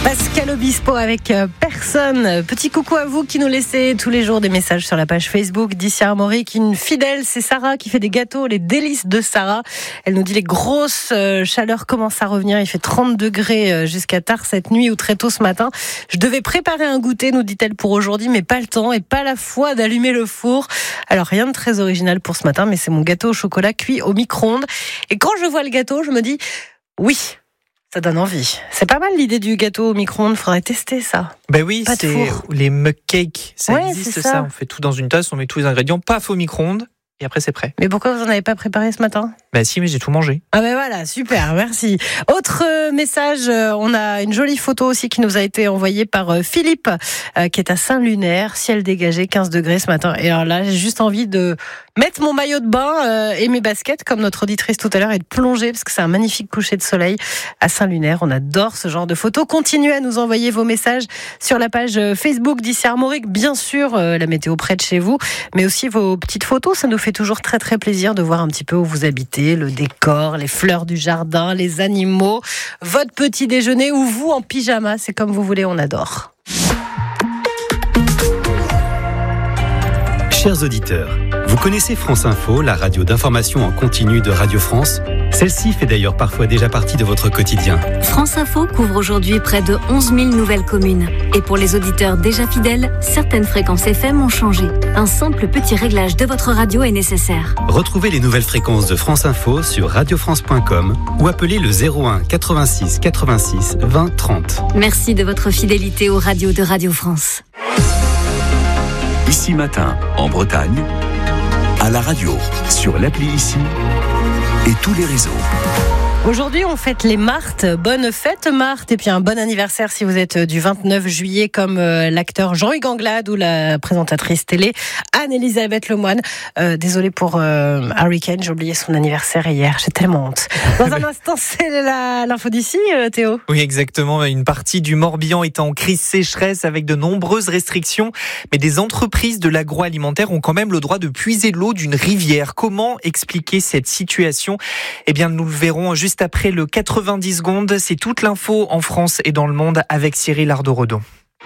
Pascal Obispo avec personne. Petit coucou à vous qui nous laissez tous les jours des messages sur la page Facebook d'Ici Armorique. Une fidèle, c'est Sarah qui fait des gâteaux, les délices de Sarah. Elle nous dit les grosses chaleurs commencent à revenir. Il fait 30 degrés jusqu'à tard cette nuit ou très tôt ce matin. Je devais préparer un goûter, nous dit-elle, pour aujourd'hui, mais pas le temps et pas la foi d'allumer le four. Alors rien de très original pour ce matin, mais c'est mon gâteau au chocolat cuit au micro-ondes. Et quand je vois le gâteau, je me dis oui. Ça donne envie. C'est pas mal l'idée du gâteau au micro-ondes. Faudrait tester ça. Ben oui, pas de c'est four. Les mug cakes. Ça existe, c'est ça. On fait tout dans une tasse, on met tous les ingrédients, paf au micro-ondes, et après c'est prêt. Mais pourquoi vous en avez pas préparé ce matin ? Ben si, mais j'ai tout mangé. Ah ben voilà, super, merci. Autre message, on a une jolie photo aussi qui nous a été envoyée par Philippe, qui est à Saint-Lunaire, ciel dégagé, 15 degrés ce matin. Et alors là, j'ai juste envie de mettre mon maillot de bain et mes baskets, comme notre auditrice tout à l'heure, et de plonger, parce que c'est un magnifique coucher de soleil à Saint-Lunaire. On adore ce genre de photos. Continuez à nous envoyer vos messages sur la page Facebook d'Ici Armorique. Bien sûr, la météo près de chez vous, mais aussi vos petites photos. Ça nous fait toujours très très plaisir de voir un petit peu où vous habitez, le décor, les fleurs du jardin, les animaux, votre petit déjeuner ou vous en pyjama. C'est comme vous voulez, on adore. Chers auditeurs, vous connaissez France Info, la radio d'information en continu de Radio France ? Celle-ci fait d'ailleurs parfois déjà partie de votre quotidien. France Info couvre aujourd'hui près de 11 000 nouvelles communes. Et pour les auditeurs déjà fidèles, certaines fréquences FM ont changé. Un simple petit réglage de votre radio est nécessaire. Retrouvez les nouvelles fréquences de France Info sur radiofrance.com ou appelez le 01 86 86 20 30. Merci de votre fidélité aux radios de Radio France. Ici Matin, en Bretagne, à la radio, sur l'appli Ici et tous les réseaux. Aujourd'hui, on fête les Marthes. Bonne fête, Marthe. Et puis un bon anniversaire si vous êtes du 29 juillet comme l'acteur Jean-Hugues Anglade ou la présentatrice télé Anne-Elisabeth Lemoine. Désolée pour Harry Kane, j'ai oublié son anniversaire hier. J'ai tellement honte. Dans un instant, c'est l'info d'ici, Théo. Oui, exactement. Une partie du Morbihan est en crise sécheresse avec de nombreuses restrictions. Mais des entreprises de l'agroalimentaire ont quand même le droit de puiser l'eau d'une rivière. Comment expliquer cette situation ? Eh bien, nous le verrons juste après le 90 secondes. C'est toute l'info en France et dans le monde avec Cyril Ardo-Redon.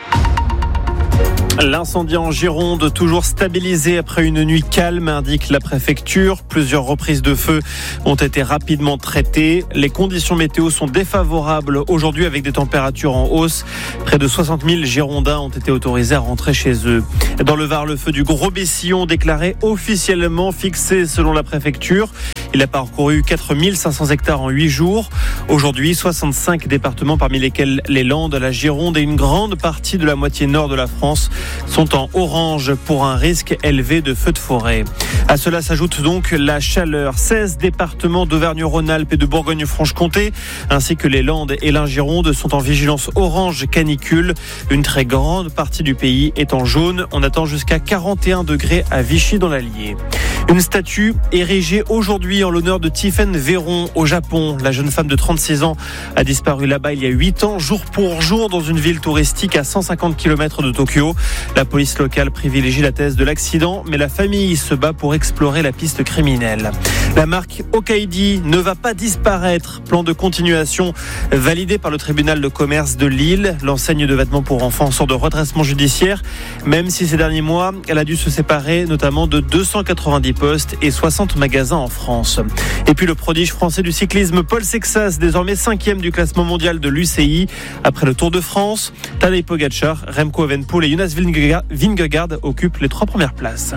L'incendie en Gironde, toujours stabilisé après une nuit calme, indique la préfecture. Plusieurs reprises de feu ont été rapidement traitées. Les conditions météo sont défavorables aujourd'hui avec des températures en hausse. Près de 60 000 Girondins ont été autorisés à rentrer chez eux. Dans le Var, le feu du Gros-Bessillon déclaré officiellement fixé selon la préfecture. Il a parcouru 4500 hectares en 8 jours. Aujourd'hui, 65 départements, parmi lesquels les Landes, la Gironde et une grande partie de la moitié nord de la France sont en orange pour un risque élevé de feux de forêt. À cela s'ajoute donc la chaleur. 16 départements d'Auvergne-Rhône-Alpes et de Bourgogne-Franche-Comté, ainsi que les Landes et la Gironde sont en vigilance orange canicule. Une très grande partie du pays est en jaune. On attend jusqu'à 41 degrés à Vichy dans l'Allier. Une statue érigée aujourd'hui en l'honneur de Tiffaine Véron au Japon. La jeune femme de 36 ans a disparu là-bas il y a 8 ans, jour pour jour, dans une ville touristique à 150 km de Tokyo. La police locale privilégie la thèse de l'accident, mais la famille se bat pour explorer la piste criminelle. La marque Okaidi ne va pas disparaître. Plan de continuation validé par le tribunal de commerce de Lille. L'enseigne de vêtements pour enfants sort de redressement judiciaire, même si ces derniers mois, elle a dû se séparer notamment de 290 postes et 60 magasins en France. Et puis le prodige français du cyclisme Paul Sexas, désormais 5e du classement mondial de l'UCI. Après le Tour de France, Tadej Pogačar, Remco Evenepoel et Jonas Vingegaard occupent les 3 premières places.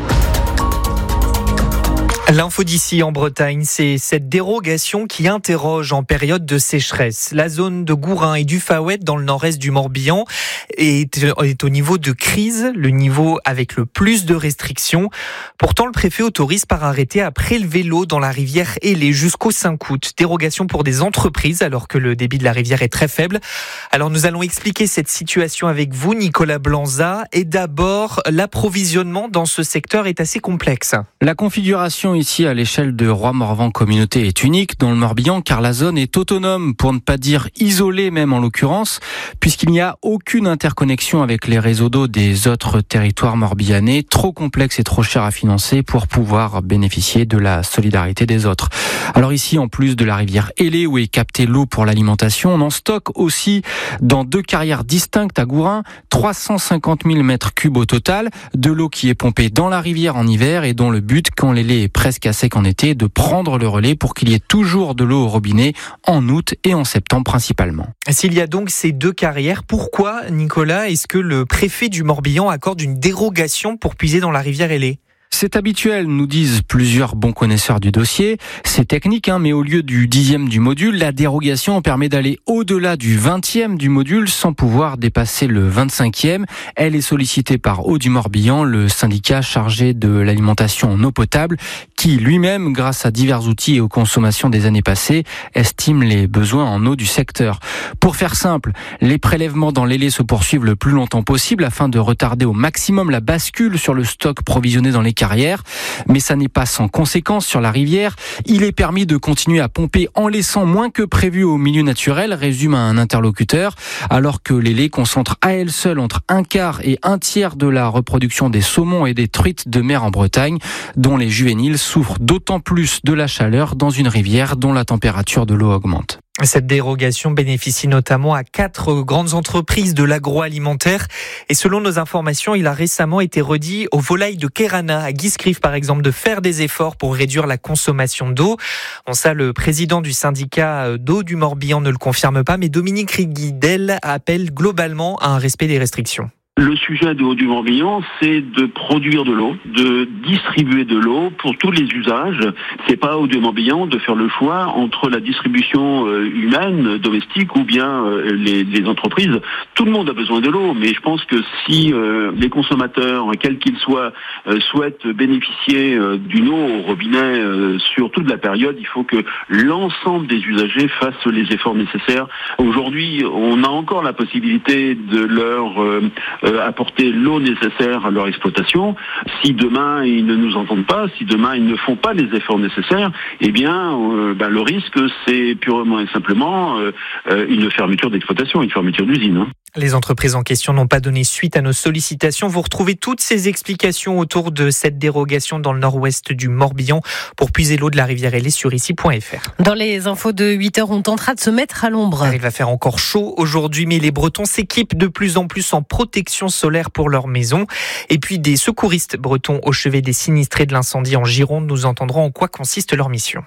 L'info d'ici en Bretagne, c'est cette dérogation qui interroge en période de sécheresse. La zone de Gourin et du Faouët dans le nord-est du Morbihan est au niveau de crise, le niveau avec le plus de restrictions. Pourtant, le préfet autorise par arrêté à prélever l'eau dans la rivière Hélé jusqu'au 5 août. Dérogation pour des entreprises alors que le débit de la rivière est très faible. Alors nous allons expliquer cette situation avec vous, Nicolas Blanza. Et d'abord, l'approvisionnement dans ce secteur est assez complexe. La configuration ici à l'échelle de Roy-Morvan Communauté est unique dans le Morbihan car la zone est autonome, pour ne pas dire isolée même en l'occurrence, puisqu'il n'y a aucune interconnexion avec les réseaux d'eau des autres territoires morbihanais, trop complexes et trop chers à financer pour pouvoir bénéficier de la solidarité des autres. Alors ici, en plus de la rivière Hellé où est captée l'eau pour l'alimentation, on en stocke aussi dans 2 carrières distinctes à Gourin, 350 000 mètres cubes au total, de l'eau qui est pompée dans la rivière en hiver et dont le but, quand l'Hellé est presque à sec en été, est de prendre le relais pour qu'il y ait toujours de l'eau au robinet en août et en septembre principalement. S'il y a donc ces 2 carrières, pourquoi, Nicolas, est-ce que le préfet du Morbihan accorde une dérogation pour puiser dans la rivière Hellé ? C'est habituel, nous disent plusieurs bons connaisseurs du dossier. C'est technique, mais au lieu du 10e du module, la dérogation permet d'aller au-delà du 20e du module sans pouvoir dépasser le 25e. Elle est sollicitée par Eau du Morbihan, le syndicat chargé de l'alimentation en eau potable, qui lui-même, grâce à divers outils et aux consommations des années passées, estime les besoins en eau du secteur. Pour faire simple, les prélèvements dans l'Hellé se poursuivent le plus longtemps possible afin de retarder au maximum la bascule sur le stock provisionné dans les carrières, mais ça n'est pas sans conséquence sur la rivière. Il est permis de continuer à pomper en laissant moins que prévu au milieu naturel, résume un interlocuteur, alors que l'Hellé concentre à elle seule entre 1/4 et 1/3 de la reproduction des saumons et des truites de mer en Bretagne, dont les juvéniles souffrent d'autant plus de la chaleur dans une rivière dont la température de l'eau augmente. Cette dérogation bénéficie notamment à 4 grandes entreprises de l'agroalimentaire. Et selon nos informations, il a récemment été redit aux volailles de Kerana, à Guiscrive par exemple, de faire des efforts pour réduire la consommation d'eau. Bon, ça, le président du syndicat d'eau du Morbihan ne le confirme pas, mais Dominique Riguidel appelle globalement à un respect des restrictions. Le sujet de Eau du Morbihan, c'est de produire de l'eau, de distribuer de l'eau pour tous les usages. C'est pas Eau du Morbihan de faire le choix entre la distribution humaine, domestique ou bien les entreprises. Tout le monde a besoin de l'eau, mais je pense que si les consommateurs, quels qu'ils soient, souhaitent bénéficier d'une eau au robinet sur toute la période, il faut que l'ensemble des usagers fassent les efforts nécessaires. Aujourd'hui, on a encore la possibilité de leur apporter l'eau nécessaire à leur exploitation. Si demain ils ne nous entendent pas, si demain ils ne font pas les efforts nécessaires, eh bien le risque c'est purement et simplement une fermeture d'exploitation, une fermeture d'usine. Les entreprises en question n'ont pas donné suite à nos sollicitations. Vous retrouvez toutes ces explications autour de cette dérogation dans le nord-ouest du Morbihan pour puiser l'eau de la rivière Hellé sur ici.fr. Dans les infos de 8h, on tentera de se mettre à l'ombre. Il va faire encore chaud aujourd'hui, mais les Bretons s'équipent de plus en plus en protection solaire pour leur maison. Et puis des secouristes bretons au chevet des sinistrés de l'incendie en Gironde nous entendront en quoi consiste leur mission.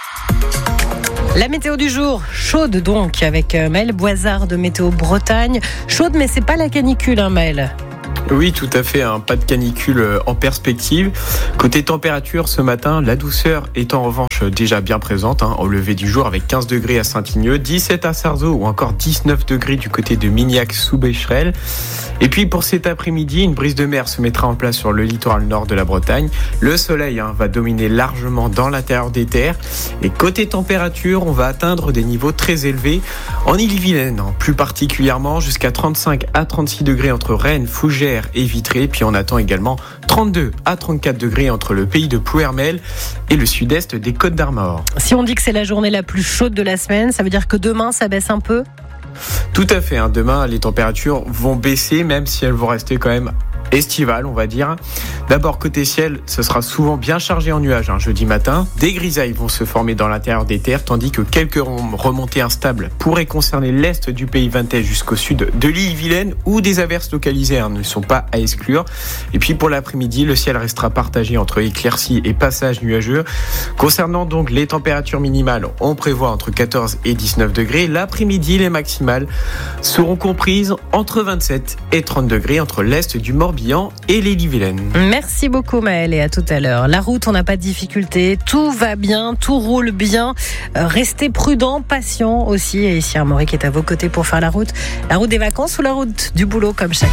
La météo du jour, chaude donc, avec Maël Boisard de Météo Bretagne. Chaude, mais c'est pas la canicule, Maël. Oui, tout à fait, pas de canicule en perspective. Côté température, ce matin, la douceur est en revanche déjà bien présente au lever du jour avec 15 degrés à Saint-Ignieux, 17 à Sarzeau ou encore 19 degrés du côté de Mignac sous Becherel. Et puis pour cet après-midi, une brise de mer se mettra en place sur le littoral nord de la Bretagne. Le soleil va dominer largement dans l'intérieur des terres. Et côté température, on va atteindre des niveaux très élevés en Ille-et-Vilaine, plus particulièrement jusqu'à 35 à 36 degrés entre Rennes, Fougères et Vitré. Puis on attend également 32 à 34 degrés entre le pays de Plouermel et le sud-est des Côtes d'Armor. Si on dit que c'est la journée la plus chaude de la semaine, ça veut dire que demain ça baisse un peu ? Tout à fait, demain les températures vont baisser même si elles vont rester quand même estivales, on va dire. D'abord côté ciel, ce sera souvent bien chargé en nuages jeudi matin. Des grisailles vont se former dans l'intérieur des terres, tandis que quelques remontées instables pourraient concerner l'est du pays vantais jusqu'au sud de l'Ille-et-Vilaine, où des averses localisées ne sont pas à exclure. Et puis pour l'après-midi, le ciel restera partagé entre éclaircies et passages nuageux. Concernant donc les températures minimales, on prévoit entre 14 et 19 degrés. L'après-midi, les maximales seront comprises entre 27 et 30 degrés entre l'est du Morbihan et l'Ille-et-Vilaine. Merci beaucoup Maël et à tout à l'heure. La route, on n'a pas de difficulté, tout va bien, tout roule bien. Restez prudents, patients aussi. Et ici Armorique est à vos côtés pour faire la route des vacances ou la route du boulot comme chaque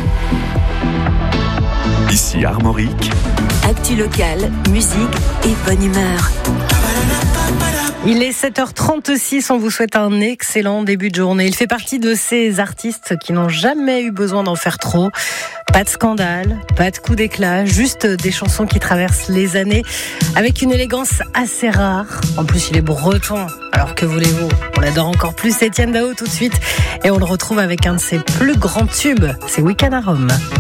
matin. Ici Armorique. Actu locale, musique et bonne humeur. Il est 7h36, on vous souhaite un excellent début de journée. Il fait partie de ces artistes qui n'ont jamais eu besoin d'en faire trop. Pas de scandale, pas de coup d'éclat, juste des chansons qui traversent les années avec une élégance assez rare. En plus, il est breton, alors que voulez-vous ? On adore encore plus Etienne Dao tout de suite et on le retrouve avec un de ses plus grands tubes, c'est Week-end à Rome.